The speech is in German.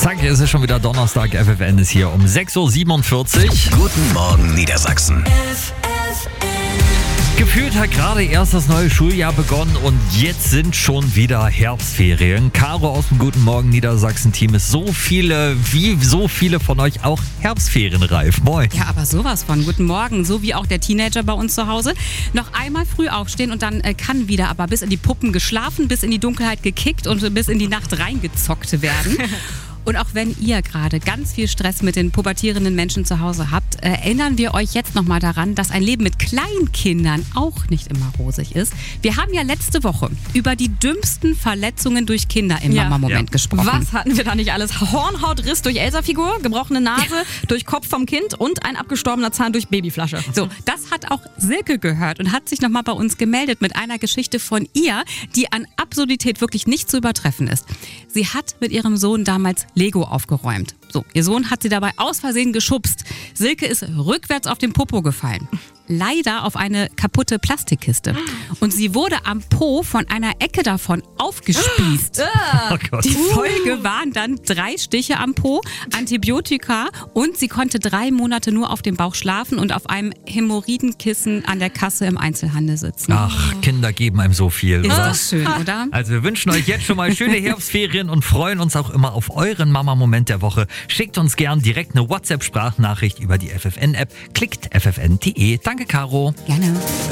Zack, es ist schon wieder Donnerstag. FFN ist hier um 6.47 Uhr. Guten Morgen Niedersachsen. Gefühlt hat gerade erst das neue Schuljahr begonnen und jetzt sind schon wieder Herbstferien. Caro aus dem Guten Morgen Niedersachsen-Team ist wie so viele von euch auch herbstferienreif. Moin. Ja, aber sowas von. Guten Morgen. So wie auch der Teenager bei uns zu Hause. Noch einmal früh aufstehen und dann kann wieder aber bis in die Puppen geschlafen, bis in die Dunkelheit gekickt und bis in die Nacht reingezockt werden. Und auch wenn ihr gerade ganz viel Stress mit den pubertierenden Menschen zu Hause habt, erinnern wir euch jetzt nochmal daran, dass ein Leben mit Kleinkindern auch nicht immer rosig ist. Wir haben ja letzte Woche über die dümmsten Verletzungen durch Kinder im Mama-Moment gesprochen. Was hatten wir da nicht alles? Hornhautriss durch Elsa-Figur, gebrochene Nase durch Kopf vom Kind und ein abgestorbener Zahn durch Babyflasche. So, das hat auch Silke gehört und hat sich nochmal bei uns gemeldet mit einer Geschichte von ihr, die an Absurdität wirklich nicht zu übertreffen ist. Sie hat mit ihrem Sohn damals Lego aufgeräumt. So, ihr Sohn hat sie dabei aus Versehen geschubst. Silke ist rückwärts auf den Popo gefallen. Leider auf eine kaputte Plastikkiste. Und sie wurde am Po von einer Ecke davon aufgespießt. Oh Gott. Die Folge waren dann 3 Stiche am Po, Antibiotika und sie konnte 3 Monate nur auf dem Bauch schlafen und auf einem Hämorrhoidenkissen an der Kasse im Einzelhandel sitzen. Ach, Kinder geben einem so viel, Ist oder? das schön, oder? Also wir wünschen euch jetzt schon mal schöne Herbstferien und freuen uns auch immer auf euren Mama-Moment der Woche. Schickt uns gern direkt eine WhatsApp-Sprachnachricht über die FFN-App. Klickt ffn.de. Danke, Caro. Gerne.